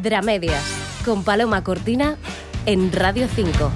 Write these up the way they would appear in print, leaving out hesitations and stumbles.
Dramedias, con Paloma Cortina en Radio 5.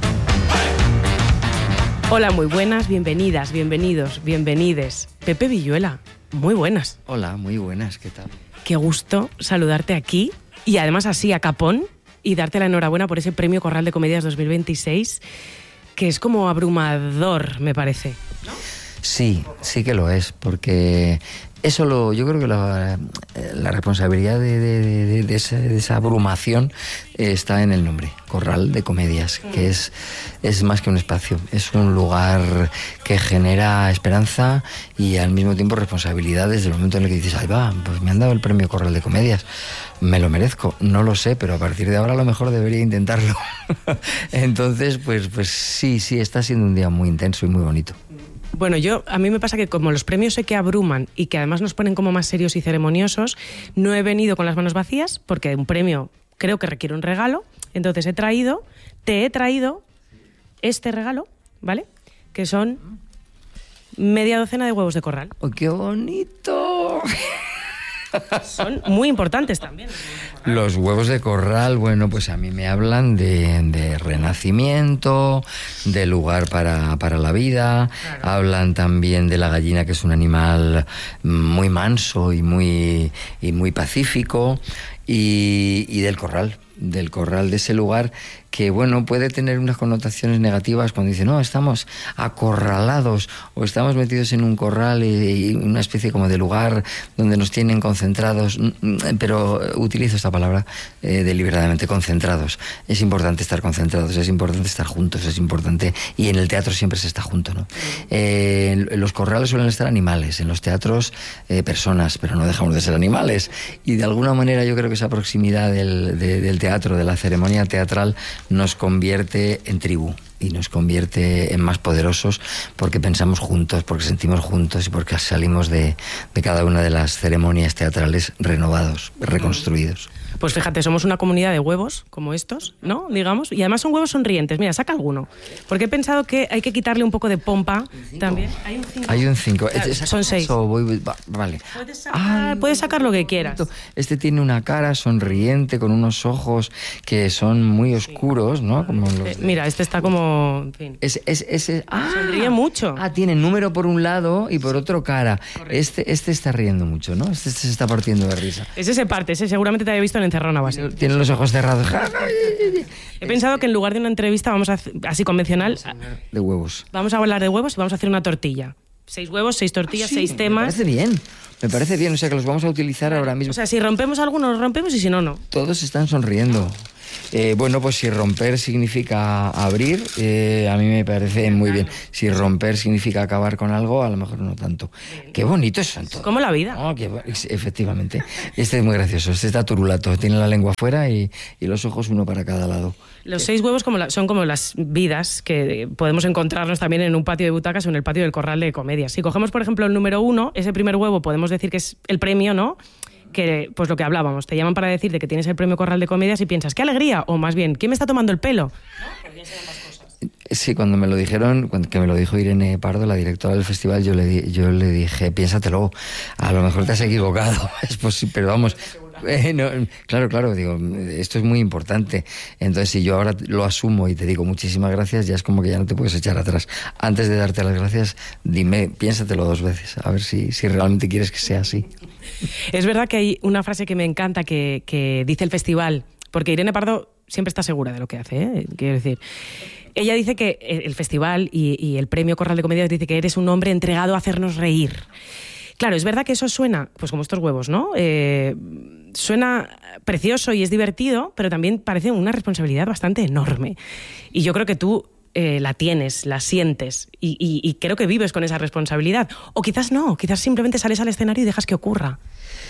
Hola, muy buenas, bienvenidas, bienvenidos, bienvenides. Pepe Villuela, muy buenas. Hola, muy buenas, ¿qué tal? Qué gusto saludarte aquí y además así a capón y darte la enhorabuena por ese Premio Corral de Comedias 2026, que es como abrumador, me parece, ¿no? Sí que lo es, porque eso yo creo que la responsabilidad de esa abrumación está en el nombre, Corral de Comedias, que es más que un espacio, es un lugar que genera esperanza y al mismo tiempo responsabilidad desde el momento en el que dices, ahí va, pues me han dado el premio Corral de Comedias, me lo merezco, no lo sé, pero a partir de ahora a lo mejor debería intentarlo. Entonces, pues sí, está siendo un día muy intenso y muy bonito. Bueno, a mí me pasa que como los premios sé que abruman y que además nos ponen como más serios y ceremoniosos, no he venido con las manos vacías porque un premio creo que requiere un regalo, entonces te he traído este regalo, ¿vale? Que son media docena de huevos de corral. ¡Oh, qué bonito! Son muy importantes también. Los huevos de corral, bueno, pues a mí me hablan de renacimiento, de lugar para la vida, claro. Hablan también de la gallina, que es un animal muy manso y muy pacífico, y del corral, de ese lugar que, bueno, puede tener unas connotaciones negativas cuando dice, no, estamos acorralados o estamos metidos en un corral y una especie como de lugar donde nos tienen concentrados, pero utilizo esta palabra deliberadamente, concentrados. Es importante estar concentrados, es importante estar juntos, es importante, y en el teatro siempre se está junto, ¿no? En los corrales suelen estar animales, en los teatros personas, pero no dejamos de ser animales, y de alguna manera yo creo que esa proximidad del teatro, de la ceremonia teatral, nos convierte en tribu y nos convierte en más poderosos porque pensamos juntos, porque sentimos juntos y porque salimos de cada una de las ceremonias teatrales renovados, reconstruidos. Pues fíjate, somos una comunidad de huevos como estos, ¿no? Digamos, y además son huevos sonrientes. Mira, saca alguno. Porque he pensado que hay que quitarle un poco de pompa también. Hay un 5. Son 6. Vale. Puedes sacar lo que quieras. Este tiene una cara sonriente con unos ojos que son muy oscuros, ¿no? Como los mira, este está como... En fin. Sonríe mucho. Tiene número por un lado y por otro cara. Este está riendo mucho, ¿no? Este se está partiendo de risa. Ese se parte, ese seguramente te había visto en Encerrona o así. Tiene los ojos cerrados. He pensado que en lugar de una entrevista vamos a hacer, así convencional, de huevos. Vamos a hablar de huevos y vamos a hacer una tortilla. 6 huevos, 6 tortillas, 6 temas. Me parece bien, o sea que los vamos a utilizar ahora mismo. O sea, si rompemos alguno, los rompemos y si no, no. Todos están sonriendo. Bueno, pues si romper significa abrir, a mí me parece muy bien. Si romper significa acabar con algo, a lo mejor no tanto. Qué bonito es todo. Como la vida. Efectivamente. Este es muy gracioso, este está turulato, tiene la lengua fuera y los ojos uno para cada lado. Los 6 huevos son como las vidas que podemos encontrarnos también en un patio de butacas o en el patio del Corral de Comedias. Si cogemos, por ejemplo, el número 1, ese primer huevo podemos decir que es el premio, ¿no? Que, pues lo que hablábamos, te llaman para decirte que tienes el premio Corral de Comedias y piensas, ¡qué alegría! O más bien, ¿quién me está tomando el pelo? ¿No? Podrían ser ambas cosas. Sí, cuando me lo dijeron, que me lo dijo Irene Pardo, la directora del festival, yo le dije, piénsatelo, a lo mejor te has equivocado, es posible, pero vamos... Claro, digo, esto es muy importante. Entonces, si yo ahora lo asumo y te digo muchísimas gracias, ya es como que ya no te puedes echar atrás. Antes de darte las gracias, piénsatelo 2 veces, a ver si realmente quieres que sea así. Es verdad que hay una frase que me encanta que dice el festival, porque Irene Pardo siempre está segura de lo que hace, ¿eh? Quiero decir, ella dice que el festival y el premio Corral de Comedias dice que eres un hombre entregado a hacernos reír. Claro, es verdad que eso suena, pues como estos huevos, ¿no? Suena precioso y es divertido, pero también parece una responsabilidad bastante enorme. Y yo creo que tú la tienes, la sientes y creo que vives con esa responsabilidad. O quizás no, quizás simplemente sales al escenario y dejas que ocurra.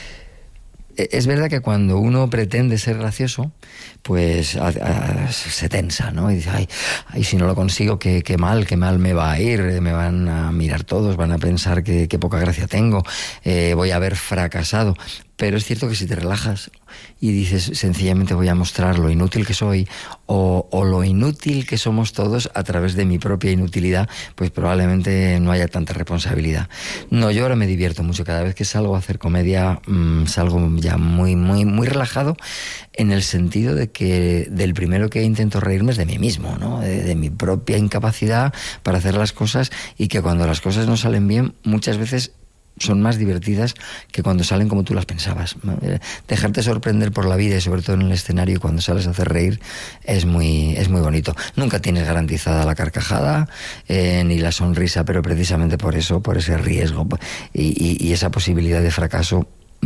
Es verdad que cuando uno pretende ser gracioso, pues se tensa, ¿no? Y dice, ay, si no lo consigo, qué mal me va a ir, me van a mirar todos, van a pensar que poca gracia tengo, voy a haber fracasado. Pero es cierto que si te relajas y dices sencillamente voy a mostrar lo inútil que soy o lo inútil que somos todos a través de mi propia inutilidad, pues probablemente no haya tanta responsabilidad. No, yo ahora me divierto mucho. Cada vez que salgo a hacer comedia, salgo ya muy, muy, muy relajado, en el sentido de que del primero que intento reírme es de mí mismo, ¿no? De mi propia incapacidad para hacer las cosas, y que cuando las cosas no salen bien, muchas veces son más divertidas que cuando salen como tú las pensabas. Dejarte sorprender por la vida, y sobre todo en el escenario, y cuando sales a hacer reír, es muy bonito. Nunca tienes garantizada la carcajada ni la sonrisa, pero precisamente por eso, por ese riesgo y esa posibilidad de fracaso,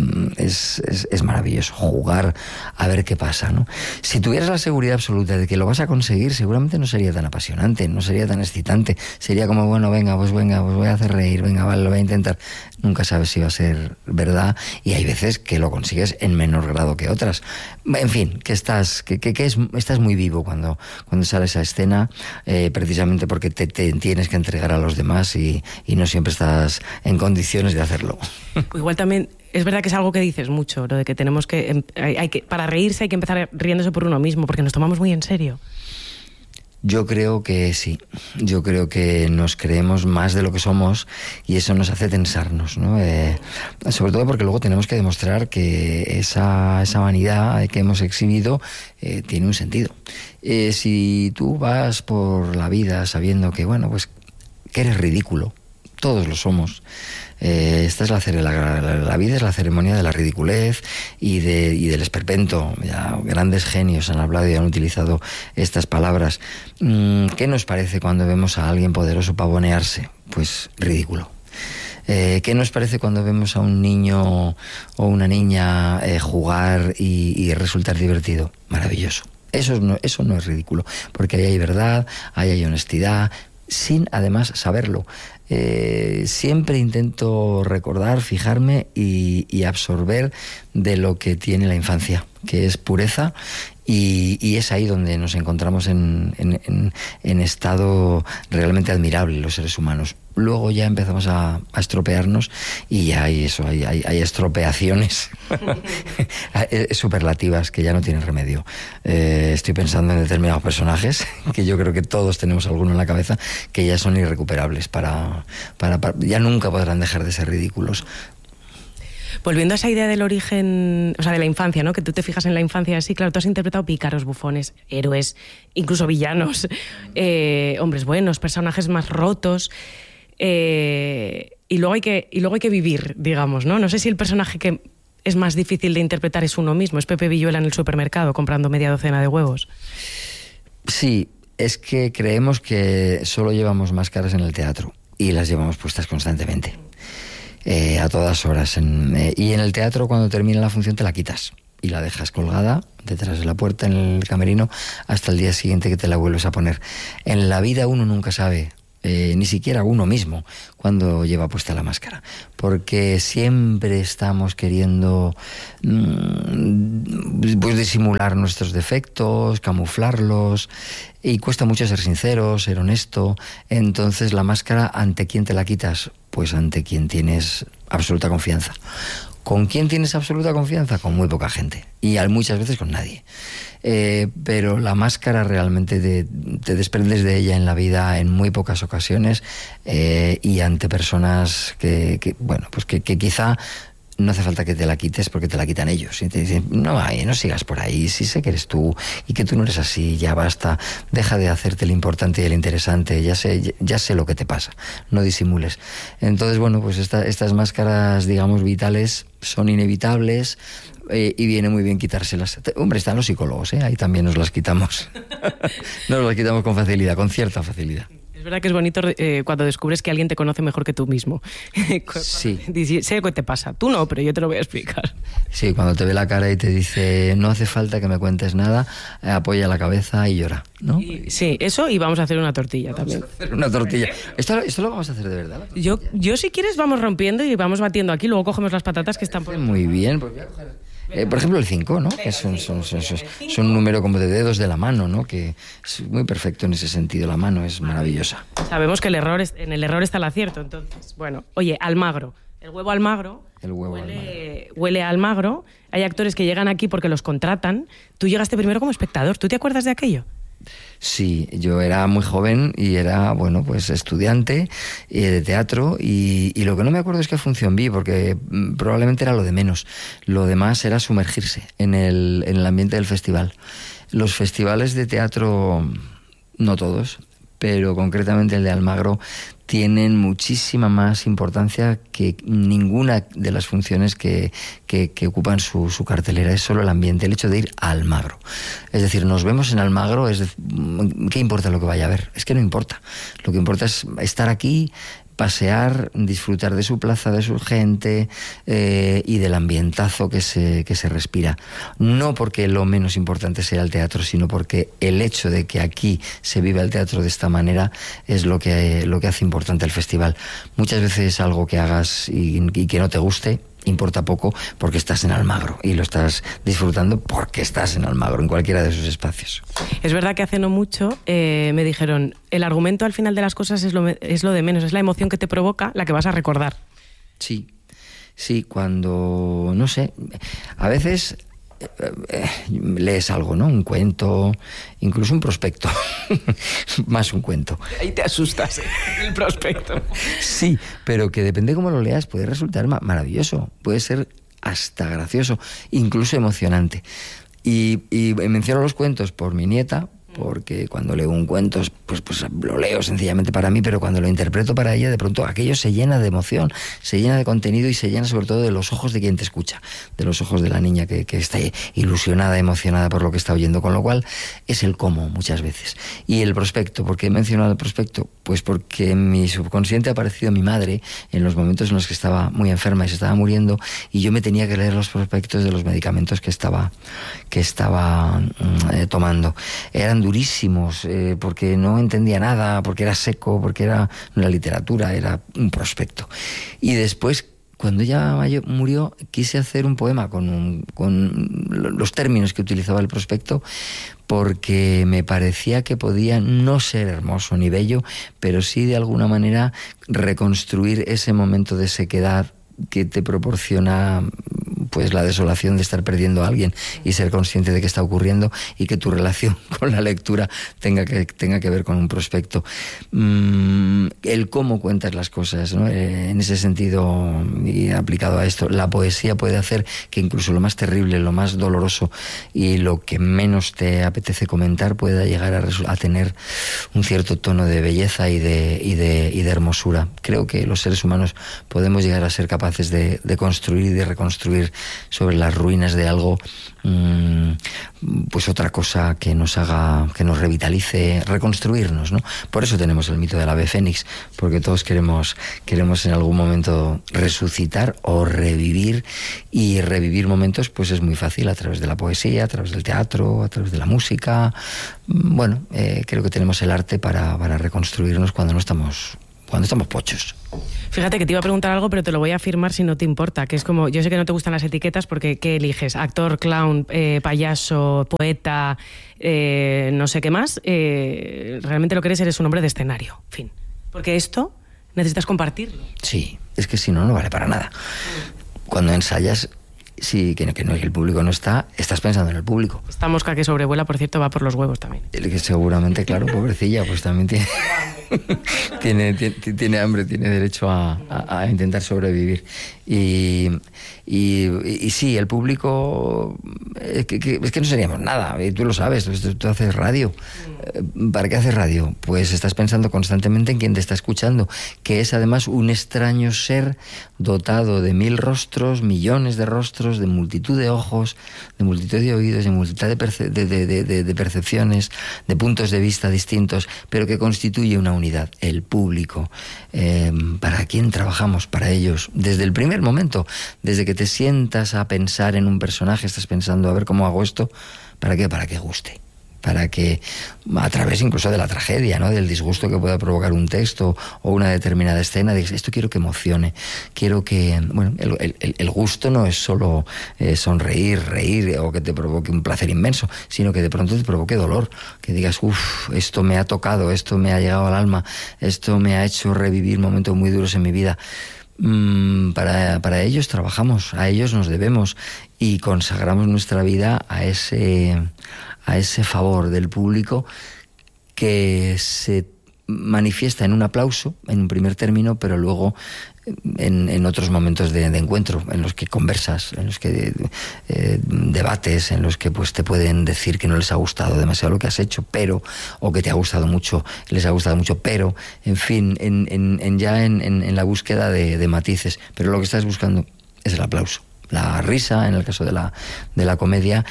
es maravilloso jugar a ver qué pasa, ¿no? Si tuvieras la seguridad absoluta de que lo vas a conseguir, seguramente no sería tan apasionante, no sería tan excitante. Sería como, bueno, venga, pues voy a hacer reír, venga, vale, lo voy a intentar. Nunca sabes si va a ser verdad, y hay veces que lo consigues en menor grado que otras. En fin, que estás muy vivo cuando sales a escena, precisamente porque te tienes que entregar a los demás y no siempre estás en condiciones de hacerlo. Igual también es verdad que es algo que dices mucho, lo de que tenemos que para reírse hay que empezar riéndose por uno mismo, porque nos tomamos muy en serio. Yo creo que sí, yo creo que nos creemos más de lo que somos, y eso nos hace tensarnos, ¿no? Sobre todo porque luego tenemos que demostrar que esa vanidad que hemos exhibido tiene un sentido. Si tú vas por la vida sabiendo que, bueno, pues que eres ridículo, todos lo somos. Esta es la vida es la ceremonia de la ridiculez y del esperpento. Ya grandes genios han hablado y han utilizado estas palabras. ¿Qué nos parece cuando vemos a alguien poderoso pavonearse? Pues ridículo. ¿Qué nos parece cuando vemos a un niño o una niña jugar y resultar divertido? Maravilloso. Eso no es ridículo, porque ahí hay verdad, ahí hay honestidad, sin además saberlo. Siempre intento recordar, fijarme y absorber de lo que tiene la infancia, que es pureza, y es ahí donde nos encontramos en estado realmente admirable los seres humanos. Luego ya empezamos a estropearnos, y ya hay estropeaciones superlativas que ya no tienen remedio. Estoy pensando en determinados personajes que yo creo que todos tenemos alguno en la cabeza, que ya son irrecuperables, ya nunca podrán dejar de ser ridículos. Volviendo a esa idea del origen, o sea, de la infancia, ¿no? Que tú te fijas en la infancia así, claro, tú has interpretado pícaros, bufones, héroes, incluso villanos, hombres buenos, personajes más rotos, y luego hay que vivir, digamos, ¿no? No sé si el personaje que es más difícil de interpretar es uno mismo, es Pepe Villuela en el supermercado comprando media docena de huevos. Sí, es que creemos que solo llevamos máscaras en el teatro, y las llevamos puestas constantemente. A todas horas. Y en el teatro, cuando termina la función, te la quitas y la dejas colgada detrás de la puerta en el camerino hasta el día siguiente, que te la vuelves a poner. En la vida uno nunca sabe, ni siquiera uno mismo, cuando lleva puesta la máscara, porque siempre estamos queriendo pues disimular nuestros defectos, camuflarlos, y cuesta mucho ser sincero, ser honesto. Entonces, la máscara, ¿ante quién te la quitas? Pues ante quien tienes absoluta confianza. ¿Con quién tienes absoluta confianza? Con muy poca gente, y muchas veces con nadie. Pero la máscara realmente te desprendes de ella en la vida en muy pocas ocasiones, y ante personas que quizá no hace falta que te la quites, porque te la quitan ellos. Y te dicen, no sigas por ahí, si sé que eres tú y que tú no eres así, ya basta, deja de hacerte el importante y el interesante, ya sé lo que te pasa, no disimules. Entonces, bueno, pues estas máscaras, digamos, vitales son inevitables, y viene muy bien quitárselas. Hombre, están los psicólogos, ahí también nos las quitamos. Nos las quitamos con facilidad, con cierta facilidad. Es verdad que es bonito cuando descubres que alguien te conoce mejor que tú mismo. Sí. Sé lo que te pasa. Tú no, pero yo te lo voy a explicar. Sí, cuando te ve la cara y te dice, no hace falta que me cuentes nada, apoya la cabeza y llora, ¿no? Sí, eso, y vamos a hacer una tortilla también. Vamos a hacer una tortilla. ¿Esto lo vamos a hacer de verdad? Yo si quieres vamos rompiendo y vamos batiendo aquí, luego cogemos las patatas que están por... Muy bien, pues voy a coger... por ejemplo, el 5, ¿no? Que es un número como de dedos de la mano, ¿no? Que es muy perfecto en ese sentido. La mano es maravillosa. Sabemos que en el error está el acierto, entonces. Bueno, oye, Almagro. El huevo Almagro. El huevo Almagro. Huele a Almagro. Hay actores que llegan aquí porque los contratan. Tú llegaste primero como espectador. ¿Tú te acuerdas de aquello? Sí, yo era muy joven y era, bueno, pues estudiante de teatro y lo que no me acuerdo es qué función vi, porque probablemente era lo de menos. Lo demás era sumergirse en el ambiente del festival. Los festivales de teatro, no todos, pero concretamente el de Almagro, tienen muchísima más importancia que ninguna de las funciones que ocupan su cartelera. Es solo el ambiente, el hecho de ir a Almagro. Es decir, nos vemos en Almagro, ¿qué importa lo que vaya a ver? Es que no importa. Lo que importa es estar aquí, pasear, disfrutar de su plaza, de su gente y del ambientazo que se respira. No porque lo menos importante sea el teatro, sino porque el hecho de que aquí se viva el teatro de esta manera es lo que hace importante el festival. Muchas veces algo que hagas y que no te guste importa poco porque estás en Almagro y lo estás disfrutando porque estás en Almagro, en cualquiera de esos espacios. Es verdad que hace no mucho me dijeron, el argumento al final de las cosas es lo de menos, es la emoción que te provoca la que vas a recordar. Sí, cuando, no sé, a veces lees algo, ¿no? Un cuento, incluso un prospecto, más un cuento. Ahí te asustas, el prospecto. Sí, pero que depende cómo lo leas, puede resultar maravilloso, puede ser hasta gracioso, incluso emocionante. Y menciono los cuentos por mi nieta, porque cuando leo un cuento, pues lo leo sencillamente para mí, pero cuando lo interpreto para ella, de pronto aquello se llena de emoción, se llena de contenido y se llena sobre todo de los ojos de quien te escucha, de los ojos de la niña que está ilusionada, emocionada por lo que está oyendo, con lo cual es el cómo muchas veces. Y el prospecto, ¿por qué he mencionado el prospecto? Pues porque en mi subconsciente ha aparecido mi madre en los momentos en los que estaba muy enferma y se estaba muriendo, y yo me tenía que leer los prospectos de los medicamentos que estaba tomando. Eran durísimos, porque no entendía nada, porque era seco, porque era una literatura, era un prospecto. Y después, cuando ella murió, quise hacer un poema con los términos que utilizaba el prospecto, porque me parecía que podía no ser hermoso ni bello, pero sí de alguna manera reconstruir ese momento de sequedad que te proporciona pues la desolación de estar perdiendo a alguien y ser consciente de que está ocurriendo y que tu relación con la lectura tenga que ver con un prospecto. El cómo cuentas las cosas, ¿no? En ese sentido, y aplicado a esto, la poesía puede hacer que incluso lo más terrible, lo más doloroso y lo que menos te apetece comentar pueda llegar a tener un cierto tono de belleza y de hermosura. Creo que los seres humanos podemos llegar a ser capaces de construir y de reconstruir sobre las ruinas de algo, pues otra cosa que nos haga, que nos revitalice, reconstruirnos, ¿no? Por eso tenemos el mito del ave fénix, porque todos queremos en algún momento resucitar o revivir, y revivir momentos pues es muy fácil a través de la poesía, a través del teatro, a través de la música. Bueno, creo que tenemos el arte para reconstruirnos cuando estamos pochos. Fíjate que te iba a preguntar algo, pero te lo voy a afirmar si no te importa, que es como, yo sé que no te gustan las etiquetas porque ¿qué eliges? Actor, clown, payaso, poeta, no sé qué más. Realmente lo que eres un hombre de escenario, en fin. Porque esto necesitas compartirlo. Sí, es que si no, no vale para nada. Cuando ensayas, sí, que el público no está, estás pensando en el público. Esta mosca que sobrevuela, por cierto, va por los huevos también. El que seguramente, claro, pobrecilla, pues también tiene hambre, tiene derecho a intentar sobrevivir. Y sí, el público, es que no seríamos nada, y tú lo sabes, tú haces radio. ¿Para qué haces radio? Pues estás pensando constantemente en quien te está escuchando, que es además un extraño ser dotado de 1000 rostros, millones de rostros, de multitud de ojos, de multitud de oídos, de multitud de percepciones, de puntos de vista distintos, pero que constituye una unidad, el público. ¿Para quién trabajamos? Para ellos. Desde el primer momento, desde que te sientas a pensar en un personaje, estás pensando, a ver cómo hago esto, ¿para qué? Para que guste. Para que, a través incluso de la tragedia, ¿no?, del disgusto que pueda provocar un texto o una determinada escena, dices, esto quiero que emocione, quiero que... Bueno, el gusto no es solo sonreír, reír o que te provoque un placer inmenso, sino que de pronto te provoque dolor, que digas, esto me ha tocado, esto me ha llegado al alma, esto me ha hecho revivir momentos muy duros en mi vida. Para ellos trabajamos, a ellos nos debemos y consagramos nuestra vida a ese favor del público que se manifiesta en un aplauso, en un primer término, pero luego en otros momentos de encuentro, en los que conversas, en los que debates, en los que pues te pueden decir que no les ha gustado demasiado lo que has hecho, o que te ha gustado mucho, les ha gustado mucho, pero, en fin, en la búsqueda de matices. Pero lo que estás buscando es el aplauso, la risa, en el caso de la comedia,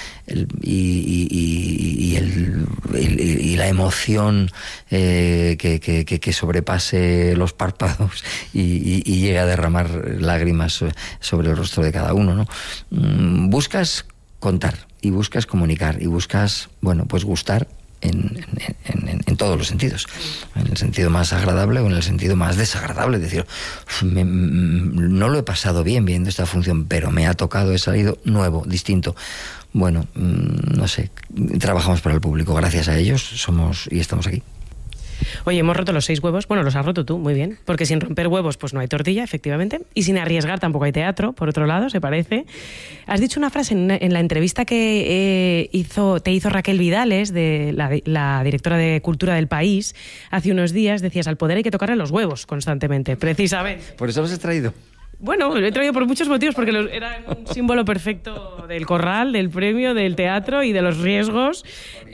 y la emoción que sobrepase los párpados y llegue a derramar lágrimas sobre el rostro de cada uno, ¿no? Buscas contar y buscas comunicar y buscas, bueno, pues gustar en todos los sentidos, en el sentido más agradable o en el sentido más desagradable, es decir, no lo he pasado bien viendo esta función, pero me ha tocado, he salido nuevo, distinto. Bueno, no sé, trabajamos para el público, gracias a ellos somos y estamos aquí. Oye, hemos roto los 6 huevos. Bueno, los has roto tú, muy bien. Porque sin romper huevos, pues no hay tortilla, efectivamente. Y sin arriesgar tampoco hay teatro, por otro lado, se parece. Has dicho una frase en la entrevista que te hizo Raquel Vidales, de la directora de Cultura del País, hace unos días. Decías, al poder hay que tocarle los huevos constantemente, precisamente. ¿Por eso los has traído? Bueno, lo he traído por muchos motivos, porque era un símbolo perfecto del corral, del premio, del teatro y de los riesgos.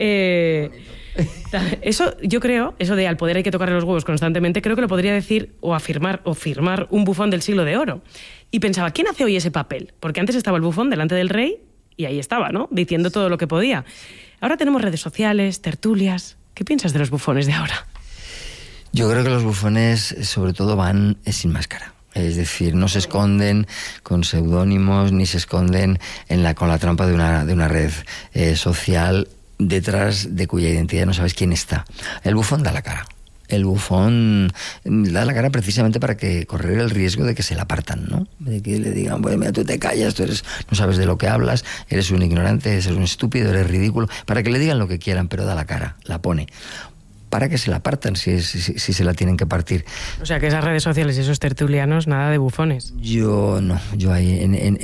Eso, yo creo, eso de al poder hay que tocarle los huevos constantemente, creo que lo podría decir o afirmar o firmar un bufón del siglo de oro. Y pensaba, ¿quién hace hoy ese papel? Porque antes estaba el bufón delante del rey y ahí estaba, ¿no? Diciendo todo lo que podía. Ahora tenemos redes sociales, tertulias. ¿Qué piensas de los bufones de ahora? Yo creo que los bufones, sobre todo, van sin máscara. Es decir, no se esconden con seudónimos ni se esconden con la trampa de una red social detrás de cuya identidad no sabes quién está. El bufón da la cara. El bufón da la cara precisamente para correr el riesgo de que se la apartan, ¿no? De que le digan, pues mira, tú te callas, no sabes de lo que hablas, eres un ignorante, eres un estúpido, eres ridículo. Para que le digan lo que quieran, pero da la cara, la pone. Para que se la partan si se la tienen que partir. O sea, que esas redes sociales y esos tertulianos, nada de bufones. Yo ahí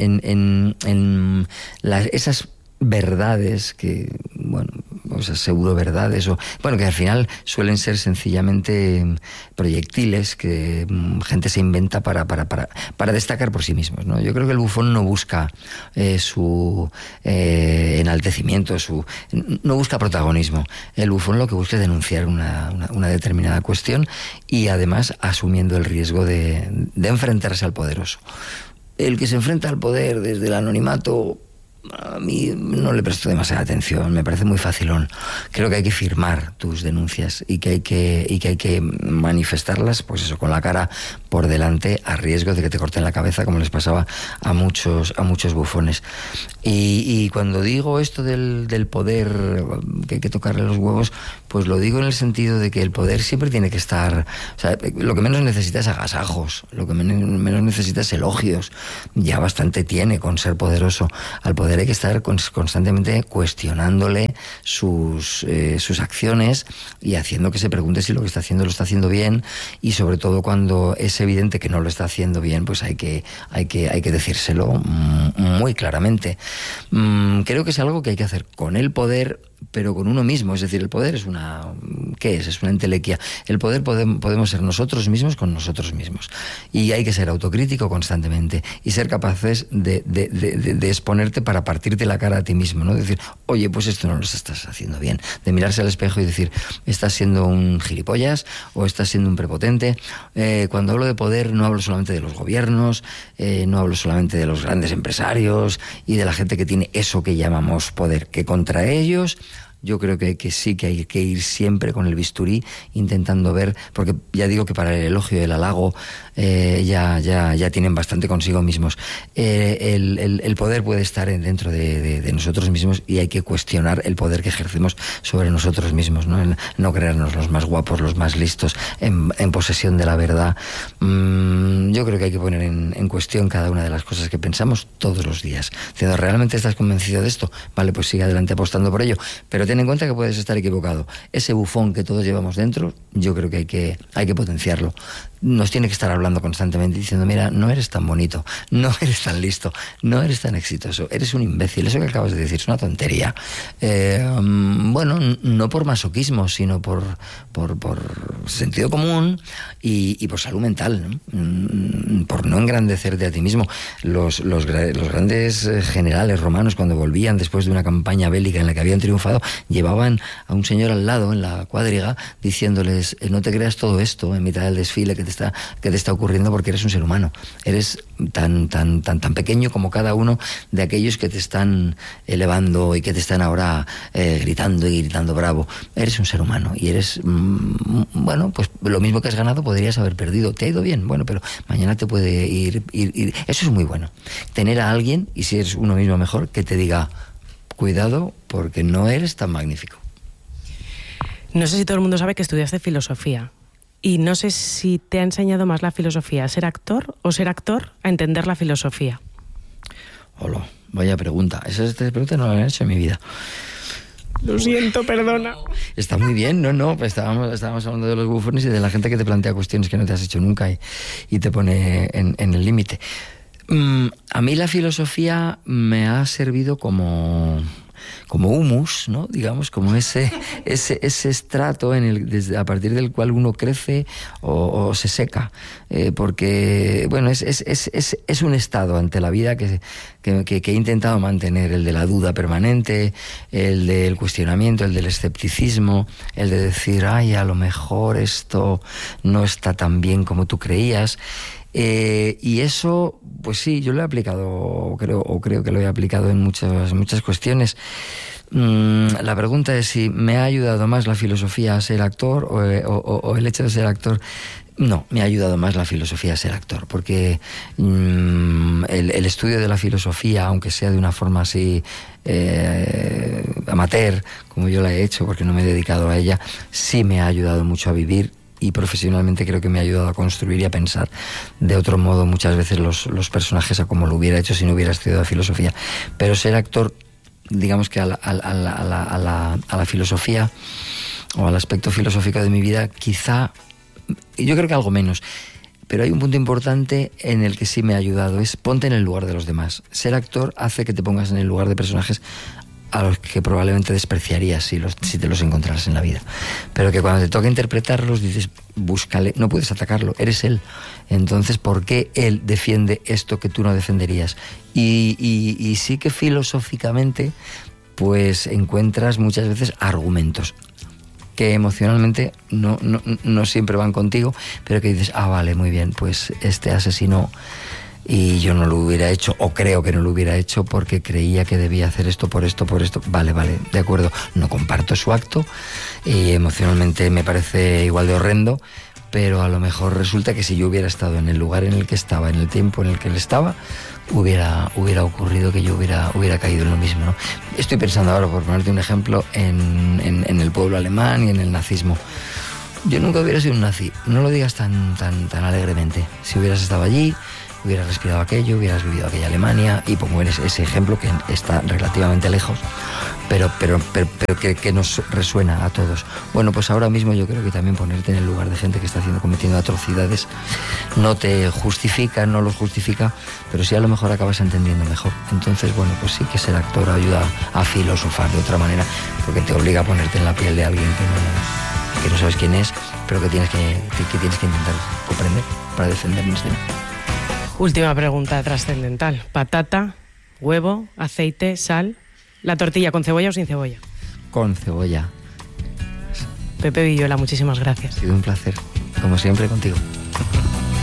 esas verdades que, bueno, o sea, pseudo verdades, que al final suelen ser sencillamente proyectiles que gente se inventa para destacar por sí mismos, ¿no? Yo creo que el bufón no busca su enaltecimiento, no busca protagonismo. El bufón lo que busca es denunciar una determinada cuestión y además asumiendo el riesgo de enfrentarse al poderoso. El que se enfrenta al poder desde el anonimato, a mí no le presto demasiada atención, me parece muy facilón. Creo que hay que firmar tus denuncias y que hay que manifestarlas, pues eso, con la cara por delante, a riesgo de que te corten la cabeza, como les pasaba a muchos bufones. Y cuando digo esto del poder, que hay que tocarle los huevos, pues lo digo en el sentido de que el poder siempre tiene que estar, o sea, lo que menos necesita es agasajos, lo que menos necesita es elogios. Ya bastante tiene con ser poderoso. Al poder hay que estar constantemente cuestionándole sus acciones y haciendo que se pregunte si lo que está haciendo lo está haciendo bien, y sobre todo cuando es evidente que no lo está haciendo bien, pues hay que decírselo muy claramente. Creo que es algo que hay que hacer con el poder, pero con uno mismo. Es decir, el poder es ¿qué es? Es una entelequia. El poder podemos ser nosotros mismos con nosotros mismos. Y hay que ser autocrítico constantemente y ser capaces de exponerte para partirte la cara a ti mismo, ¿no? Decir, oye, pues esto no lo estás haciendo bien. De mirarse al espejo y decir, estás siendo un gilipollas o estás siendo un prepotente. Cuando hablo de poder no hablo solamente de los gobiernos, no hablo solamente de los grandes empresarios y de la gente que tiene eso que llamamos poder, que contra ellos yo creo que sí que hay que ir siempre con el bisturí intentando ver, porque ya digo que para el elogio y el halago ya tienen bastante consigo mismos. El poder puede estar dentro de nosotros mismos y hay que cuestionar el poder que ejercemos sobre nosotros mismos, ¿no? No creernos los más guapos, los más listos, en posesión de la verdad. Yo creo que hay que poner en cuestión cada una de las cosas que pensamos todos los días. Diciendo, ¿realmente estás convencido de esto? Vale, pues sigue adelante apostando por ello, pero ten ten en cuenta que puedes estar equivocado. Ese bufón que todos llevamos dentro, yo creo que hay que potenciarlo. Nos tiene que estar hablando constantemente diciendo, mira, no eres tan bonito, no eres tan listo, no eres tan exitoso, eres un imbécil. Eso que acabas de decir es una tontería. Bueno, no por masoquismo, sino por sentido común y por salud mental, ¿no? Por no engrandecerte a ti mismo. Los grandes generales romanos, cuando volvían después de una campaña bélica en la que habían triunfado, llevaban a un señor al lado en la cuadriga diciéndoles, no te creas todo esto en mitad del desfile que te está ocurriendo, porque eres un ser humano. Eres tan pequeño como cada uno de aquellos que te están elevando y que te están ahora gritando y gritando bravo. Eres un ser humano y eres, bueno, pues lo mismo que has ganado podrías haber perdido. ¿Te ha ido bien? Bueno, pero mañana te puede ir. Eso es muy bueno. Tener a alguien, y si eres uno mismo mejor, que te diga, cuidado porque no eres tan magnífico. No sé si todo el mundo sabe que estudiaste filosofía. Y no sé si te ha enseñado más la filosofía a ser actor o ser actor a entender la filosofía. Hola, vaya pregunta. Esa pregunta no la han hecho en mi vida. Lo siento, perdona. Está muy bien, no, pues estábamos hablando de los bufones y de la gente que te plantea cuestiones que no te has hecho nunca y te pone en el límite. A mí la filosofía me ha servido como humus, ¿no? Digamos, como ese estrato a partir del cual uno crece o se seca, porque bueno, es un estado ante la vida que he intentado mantener, el de la duda permanente, el del cuestionamiento, el del escepticismo, el de decir, ay, a lo mejor esto no está tan bien como tú creías. Y eso, pues sí, yo lo he aplicado, creo que lo he aplicado en muchas cuestiones. La pregunta es si me ha ayudado más la filosofía a ser actor o el hecho de ser actor. No, me ha ayudado más la filosofía a ser actor, porque el estudio de la filosofía, aunque sea de una forma así amateur, como yo la he hecho, porque no me he dedicado a ella, sí me ha ayudado mucho a vivir. Y profesionalmente creo que me ha ayudado a construir y a pensar de otro modo muchas veces los personajes a como lo hubiera hecho si no hubiera estudiado filosofía. Pero ser actor, digamos que a la filosofía o al aspecto filosófico de mi vida, quizá, yo creo que algo menos. Pero hay un punto importante en el que sí me ha ayudado, es ponte en el lugar de los demás. Ser actor hace que te pongas en el lugar de personajes a los que probablemente despreciarías si te los encontraras en la vida. Pero que cuando te toca interpretarlos dices, búscale, no puedes atacarlo, eres él. Entonces, ¿por qué él defiende esto que tú no defenderías? Y sí que filosóficamente, pues encuentras muchas veces argumentos que emocionalmente no siempre van contigo, pero que dices, vale, muy bien, pues este asesinó y yo no lo hubiera hecho, o creo que no lo hubiera hecho porque creía que debía hacer esto por esto. Vale, de acuerdo, no comparto su acto y emocionalmente me parece igual de horrendo, pero a lo mejor resulta que si yo hubiera estado en el lugar en el que estaba, en el tiempo en el que él estaba, hubiera ocurrido que yo hubiera caído en lo mismo, ¿no? Estoy pensando ahora, por ponerte un ejemplo, en el pueblo alemán y en el nazismo. Yo nunca hubiera sido un nazi, no lo digas tan alegremente. Si hubieras estado allí, hubieras respirado aquello, hubieras vivido aquella Alemania, y pongo ese ejemplo que está relativamente lejos, pero que nos resuena a todos. Bueno, pues ahora mismo yo creo que también ponerte en el lugar de gente que está cometiendo atrocidades no te justifica, no los justifica, pero sí a lo mejor acabas entendiendo mejor. Entonces, bueno, pues sí que ser actor ayuda a filosofar de otra manera, porque te obliga a ponerte en la piel de alguien que no sabes quién es, pero que tienes que intentar comprender para defender una escena. Última pregunta trascendental. Patata, huevo, aceite, sal. ¿La tortilla con cebolla o sin cebolla? Con cebolla. Pepe Villuela, muchísimas gracias. Ha sido un placer, como siempre, contigo.